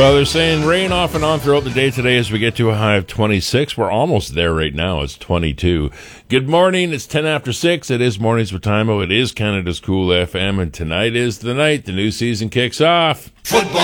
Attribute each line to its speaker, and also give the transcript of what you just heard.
Speaker 1: Well, they're saying rain off and on throughout the day today as we get to a high of 26. We're almost there right now. It's 22. Good morning. It's 10 after 6. It is Mornings with Timo. It is Canada's Cool FM, and tonight is the night the new season kicks off.
Speaker 2: Football.